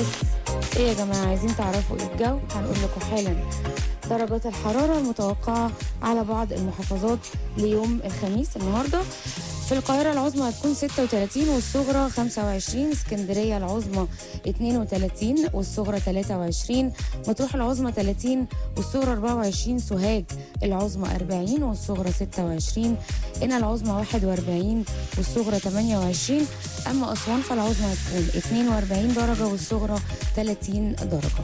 بس ايه يا جماعة، عايزين تعرفوا ايه الجو؟ هنقول لكم حالا درجات الحرارة المتوقعة على بعض المحافظات ليوم الخميس النهاردة. في القاهرة العظمى هتكون 36 والصغرى 25، اسكندرية العظمى 32 والصغرى 23، مطروح العظمى 30 والصغرى 24، سوهاج العظمى 40 والصغرى 26، قنا العظمى 41 والصغرى 28، أما أسوان فالعظمى هتكون 42 درجة والصغرى 30 درجة.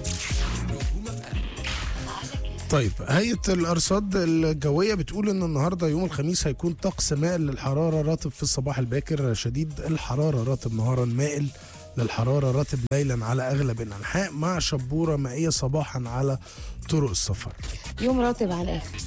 طيب، هيئة الأرصاد الجوية بتقول إن النهاردة يوم الخميس هيكون طقس مائل للحرارة، رطب في الصباح الباكر، شديد الحرارة رطب نهارا، مائل للحرارة رطب ليلا على أغلب الأنحاء، مع شبورة مائية صباحا على طرق السفر. يوم رطب على الآخر.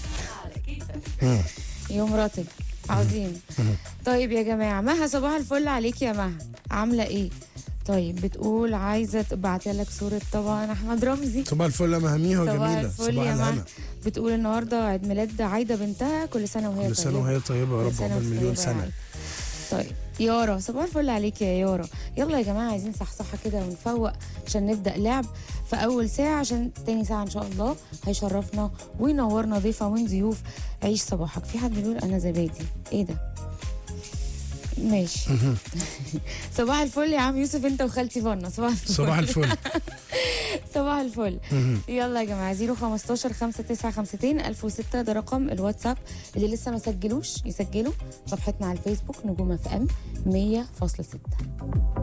يوم رطب عظيم. طيب يا جماعة، مها صباح الفل عليك يا مها، عاملة ايه؟ طيب بتقول عايزة تبعت لك صورة طبعا أحمد رمزي. صباح الفل يا مهاميها وجميلة. صباح الفل يا مها. بتقول النهاردة عيد ميلاد عايدة بنتها، كل سنة وهي طيبة. كل سنة وهي طيبة يا رب، عقبال مليون سنة. طيب يارا صباح الفل عليك يا يارا. يلا يا جماعة، عايزين صحصحة كده ونفوق عشان نبدأ لعب في أول ساعة، عشان تاني ساعة إن شاء الله هيشرفنا وينورنا ضيفة من ضيوف عيش صباحك. في حد بيقول أنا زبادي، إيه ده؟ ماشي. صباح الفل يا عم يوسف، انت وخالتي فنا. صباح الفل. صباح الفل. صباح الفل. يلا يا جماعه، 015 5952 1006 ده رقم الواتساب. اللي لسه ما سجلوش يسجلوا صفحتنا على الفيسبوك نجوم FM 100.6.